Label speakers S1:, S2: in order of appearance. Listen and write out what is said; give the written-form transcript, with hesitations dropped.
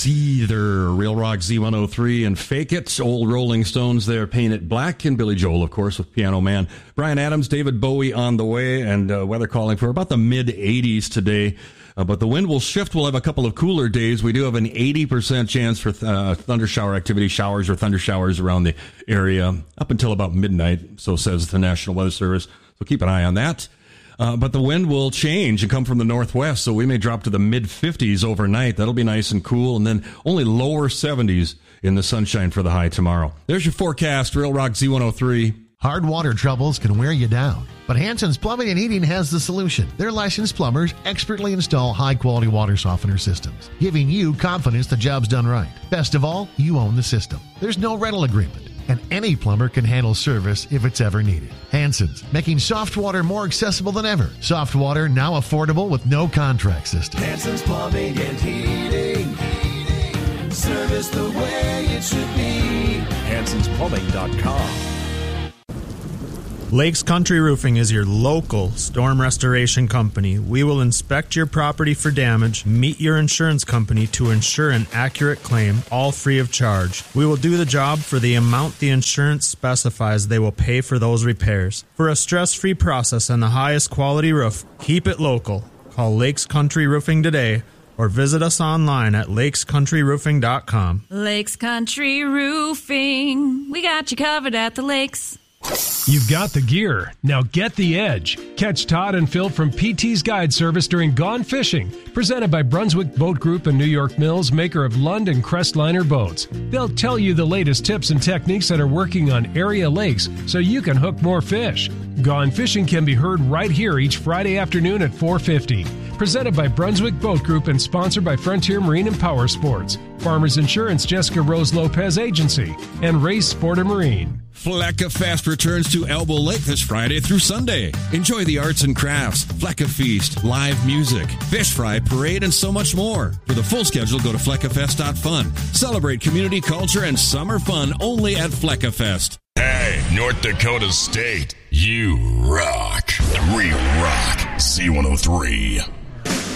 S1: Seether, Real Rock Z103, and Fake It. Old Rolling Stones there, Paint It Black, and Billy Joel, of course, with Piano Man. Bryan Adams, David Bowie on the way, and weather calling for about the mid-80s today. But the wind will shift. We'll have a couple of cooler days. We do have an 80% chance for thunder shower activity, showers or thunder showers around the area up until about midnight, so says the National Weather Service. So keep an eye on that. But the wind will change and come from the northwest, so we may drop to the mid-50s overnight. That'll be nice and cool, and then only lower 70s in the sunshine for the high tomorrow. There's your forecast, Real Rock Z103.
S2: Hard water troubles can wear you down, but Hanson's Plumbing and Heating has the solution. Their licensed plumbers expertly install high-quality water softener systems, giving you confidence the job's done right. Best of all, you own the system. There's no rental agreement, and any plumber can handle service if it's ever needed. Hanson's, making soft water more accessible than ever. Soft water now affordable with no contract system.
S3: Hanson's Plumbing and Heating. Service the way it should be. Hanson'sPlumbing.com.
S4: Lakes Country Roofing is your local storm restoration company. We will inspect your property for damage, meet your insurance company to ensure an accurate claim, all free of charge. We will do the job for the amount the insurance specifies they will pay for those repairs. For a stress-free process and the highest quality roof, keep it local. Call Lakes Country Roofing today or visit us online at lakescountryroofing.com.
S5: Lakes Country Roofing. We got you covered at the lakes.
S6: You've got the gear. Now get the edge. Catch Todd and Phil from PT's Guide Service during Gone Fishing, presented by Brunswick Boat Group and New York Mills, maker of Lund and Crestliner boats. They'll tell you the latest tips and techniques that are working on area lakes so you can hook more fish. Gone Fishing can be heard right here each Friday afternoon at 4:50. Presented by Brunswick Boat Group and sponsored by Frontier Marine and Power Sports, Farmers Insurance, Jessica Rose Lopez Agency, and Race Sport and Marine.
S7: Flecka Fest returns to Elbow Lake this Friday through Sunday. Enjoy the arts and crafts, Flecka Feast, live music, fish fry, parade, and so much more. For the full schedule, go to fleckafest.fun. Celebrate community culture and summer fun only at Flecka Fest.
S8: Hey, North Dakota State, you rock. Real Rock Z103.